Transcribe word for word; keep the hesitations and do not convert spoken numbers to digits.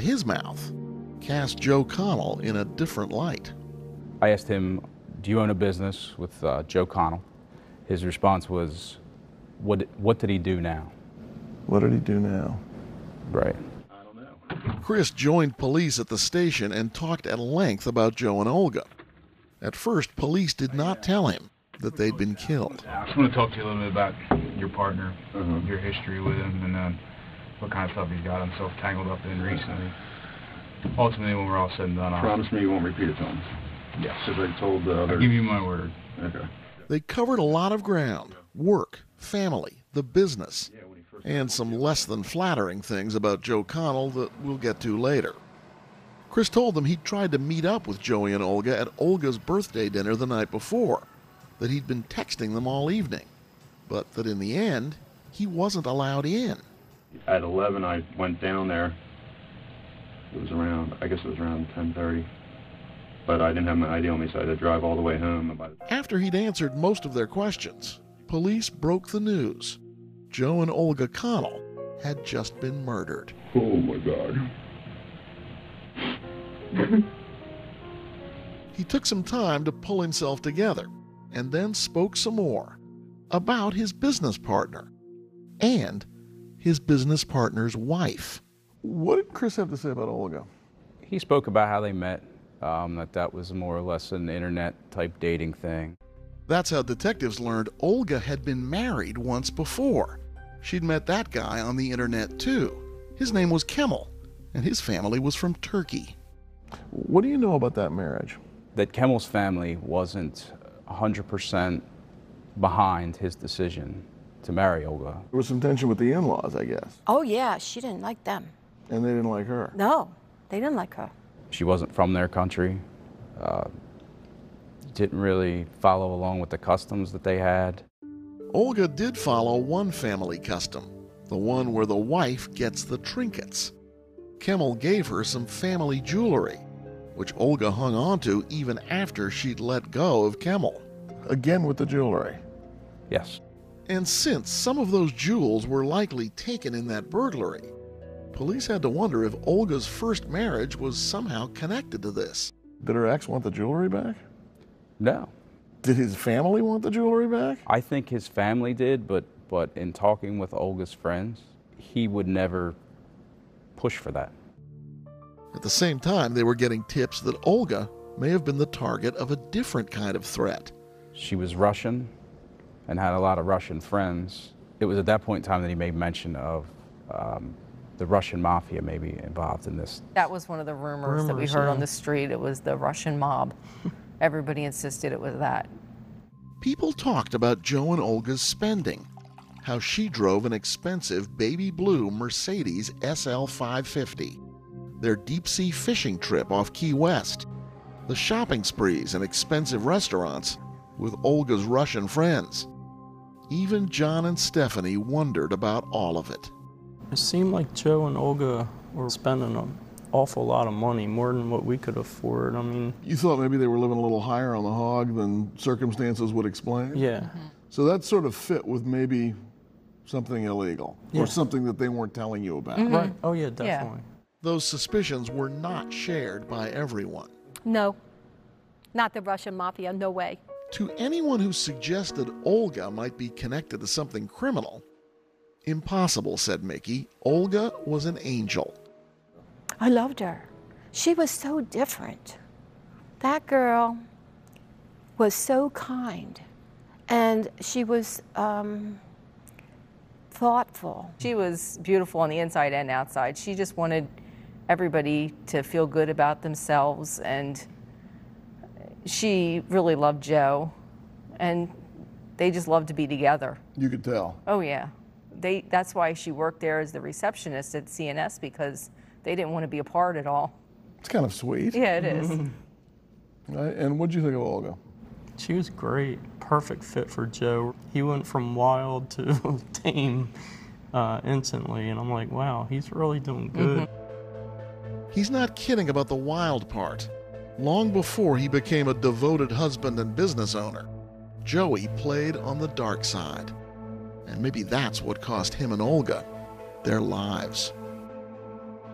his mouth cast Joe Connell in a different light. I asked him, do you own a business with uh, Joe Connell? His response was, what, what did he do now? What did he do now? Right. I don't know. Chris joined police at the station and talked at length about Joe and Olga. At first, police did not tell him that they'd been killed. I just want to talk to you a little bit about your partner, Mm-hmm. your history with him, and uh, what kind of stuff he's got himself tangled up in recently. Ultimately, when we're all said and done, I'll... Promise me you won't repeat it to him. Yes. Because I told the other... I'll give you my word. Okay. They covered a lot of ground: work, family, the business, and some less than flattering things about Joe Connell that we'll get to later. Chris told them he'd tried to meet up with Joey and Olga at Olga's birthday dinner the night before, that he'd been texting them all evening, but that in the end, he wasn't allowed in. At eleven, I went down there. It was around, I guess it was around ten thirty. But I didn't have my I D on me, so I had to drive all the way home. About After he'd answered most of their questions, police broke the news. Joe and Olga Connell had just been murdered. Oh, my God. He took some time to pull himself together and then spoke some more about his business partner and his business partner's wife. What did Chris have to say about Olga? He spoke about how they met, um, that that was more or less an internet-type dating thing. That's how detectives learned Olga had been married once before. She'd met that guy on the internet, too. His name was Kemal, and his family was from Turkey. What do you know about that marriage? That Kemal's family wasn't one hundred percent behind his decision to marry Olga. There was some tension with the in-laws, I guess. Oh, yeah, she didn't like them. And they didn't like her. No, they didn't like her. She wasn't from their country, uh, didn't really follow along with the customs that they had. Olga did follow one family custom, the one where the wife gets the trinkets. Kemal gave her some family jewelry, which Olga hung on to even after she'd let go of Kemal. Again with the jewelry. Yes. And since some of those jewels were likely taken in that burglary, police had to wonder if Olga's first marriage was somehow connected to this. Did her ex want the jewelry back? No. Did his family want the jewelry back? I think his family did, but, but in talking with Olga's friends, he would never push for that. At the same time, they were getting tips that Olga may have been the target of a different kind of threat. She was Russian and had a lot of Russian friends. It was at that point in time that he made mention of um, the Russian mafia maybe involved in this. That was one of the rumors, rumors that we heard yeah. on the street. It was the Russian mob. Everybody insisted it was that. People talked about Joe and Olga's spending, how she drove an expensive baby blue Mercedes S L five fifty, their deep-sea fishing trip off Key West, the shopping sprees and expensive restaurants with Olga's Russian friends. Even John and Stephanie wondered about all of it. It seemed like Joe and Olga were spending an awful lot of money, more than what we could afford. I mean... You thought maybe they were living a little higher on the hog than circumstances would explain? Yeah. Mm-hmm. So that sort of fit with maybe something illegal, yeah. or something that they weren't telling you about. Mm-hmm. Right. Oh, yeah, definitely. Yeah. Those suspicions were not shared by everyone. No. Not the Russian mafia, no way. To anyone who suggested Olga might be connected to something criminal, impossible, said Mickey. Olga was an angel. I loved her. She was so different. That girl was so kind, and she was um, thoughtful. She was beautiful on the inside and outside. She just wanted everybody to feel good about themselves, and she really loved Joe, and they just loved to be together. You could tell. Oh, yeah. They, that's why she worked there as the receptionist at C N S, because they didn't want to be apart at all. It's kind of sweet. Yeah, it is. And what'd you think of Olga? She was great. Perfect fit for Joe. He went from wild to tame uh, instantly, and I'm like, wow, he's really doing good. Mm-hmm. He's not kidding about the wild part. Long before he became a devoted husband and business owner, Joey played on the dark side. And maybe that's what cost him and Olga their lives.